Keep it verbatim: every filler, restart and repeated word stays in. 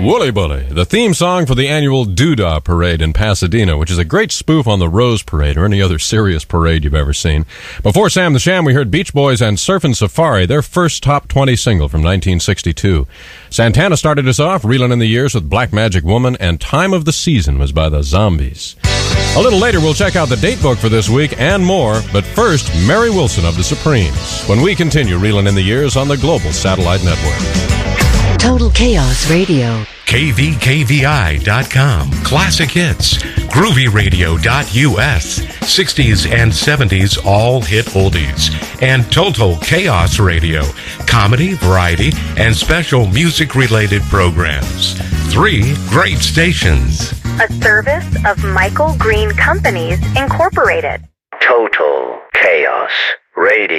Wooly Bully, the theme song for the annual Doodah Parade in Pasadena, which is a great spoof on the Rose Parade or any other serious parade you've ever seen. Before Sam the Sham, we heard Beach Boys and Surfin' Safari, their first top twenty single from nineteen sixty-two. Santana started us off, reeling in the years with Black Magic Woman, and Time of the Season was by the Zombies. A little later, we'll check out the date book for this week and more, but first, Mary Wilson of the Supremes, when we continue reeling in the years on the Global Satellite Network. Total Chaos Radio. K V K V I dot com. Classic hits. Groovy Radio dot U S. sixties and seventies all hit oldies. And Total Chaos Radio. Comedy, variety, and special music-related programs. Three great stations. A service of Michael Green Companies, Incorporated. Total Chaos Radio.